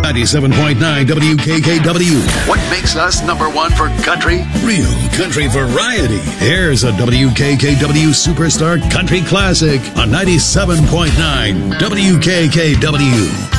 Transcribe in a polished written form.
97.9 WKKW. What makes us number one for country? Real country variety. Here's a WKKW Superstar Country Classic on 97.9 WKKW.